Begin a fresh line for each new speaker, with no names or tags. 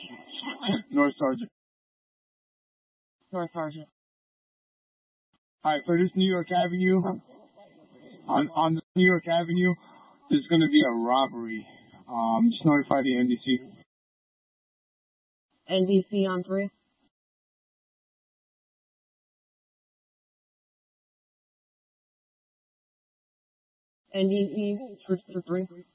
North Sergeant.
North Sergeant.
Alright, for this New York Avenue, on this New York Avenue, there's going to be a robbery. Just notify the NBC.
NBC on 3. NBC for 3.